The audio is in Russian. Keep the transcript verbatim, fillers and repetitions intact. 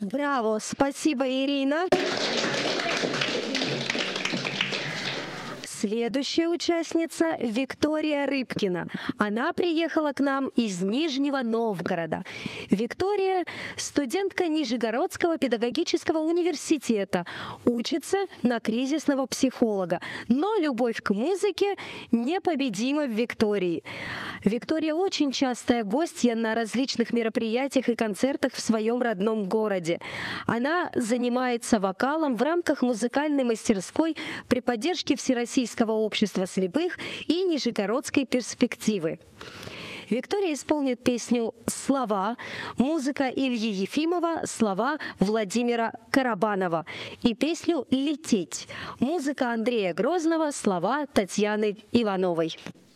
Браво! Спасибо, Ирина. Следующая участница — Виктория Рыбкина. Она приехала к нам из Нижнего Новгорода. Виктория — студентка Нижегородского педагогического университета, учится на кризисного психолога. Но любовь к музыке непобедима в Виктории. Виктория очень частая гостья на различных мероприятиях и концертах в своем родном городе. Она занимается вокалом в рамках музыкальной мастерской при поддержке Всероссийского общества слепых и Нижегородской перспективы. Виктория исполнит песню «Слова», музыка Ильи Ефимова, слова Владимира Карабанова, и песню «Лететь», музыка Андрея Грозного, слова Татьяны Ивановой.